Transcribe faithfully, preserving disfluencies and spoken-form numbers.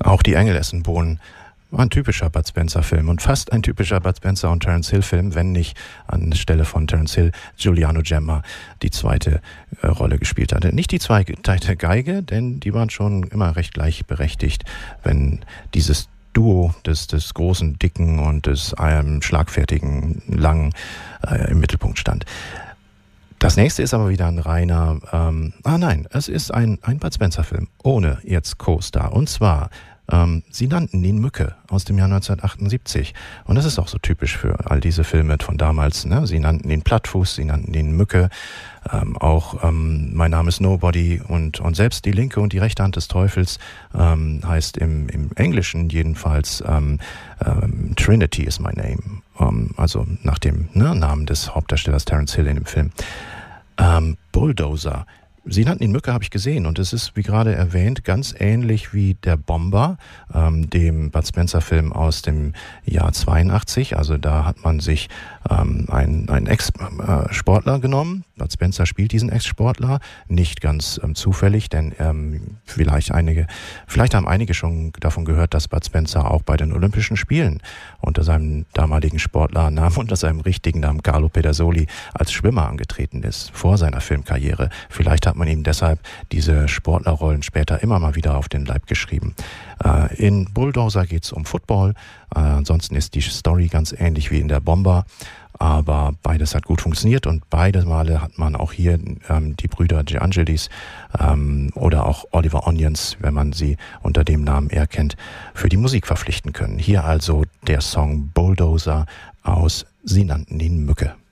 Auch Die Engel essen Bohnen war ein typischer Bud Spencer-Film und fast ein typischer Bud Spencer und Terence Hill-Film, wenn nicht anstelle von Terence Hill Giuliano Gemma die zweite äh, Rolle gespielt hatte. Nicht die zweite Geige, denn die waren schon immer recht gleichberechtigt, wenn dieses Duo des, des großen, dicken und des ähm, schlagfertigen, langen äh, im Mittelpunkt stand. Das nächste ist aber wieder ein reiner, ähm, ah nein, es ist ein, ein Bud Spencer-Film ohne jetzt Co-Star. Und zwar, ähm, sie nannten ihn Mücke aus dem Jahr neunzehnhundertachtundsiebzig. Und das ist auch so typisch für all diese Filme von damals. Ne? Sie nannten ihn Plattfuß, sie nannten ihn Mücke. Ähm, auch ähm, Mein Name ist Nobody und, und selbst die linke und die rechte Hand des Teufels ähm, heißt im, im Englischen jedenfalls ähm, ähm, Trinity is my name. Ähm, also nach dem ne, Namen des Hauptdarstellers Terence Hill in dem Film. Ähm, Bulldozer. Sie nannten ihn Mücke, habe ich gesehen, und es ist, wie gerade erwähnt, ganz ähnlich wie Der Bomber, ähm, dem Bud Spencer-Film aus dem Jahr zweiundachtzig. Also da hat man sich ähm, einen, einen Ex-Sportler genommen. Bud Spencer spielt diesen Ex-Sportler, nicht ganz ähm, zufällig, denn ähm, vielleicht einige, vielleicht haben einige schon davon gehört, dass Bud Spencer auch bei den Olympischen Spielen unter seinem damaligen Sportlernamen, unter seinem richtigen Namen Carlo Pedersoli als Schwimmer angetreten ist, vor seiner Filmkarriere. Vielleicht hat man ihm deshalb diese Sportlerrollen später immer mal wieder auf den Leib geschrieben. Äh, in Bulldozer geht es um Football. Äh, ansonsten ist die Story ganz ähnlich wie in Der Bomber. Aber beides hat gut funktioniert und beide Male hat man auch hier ähm, die Brüder De Angelis ähm, oder auch Oliver Onions, wenn man sie unter dem Namen eher kennt, für die Musik verpflichten können. Hier also der Song Bulldozer aus Sie nannten ihn Mücke.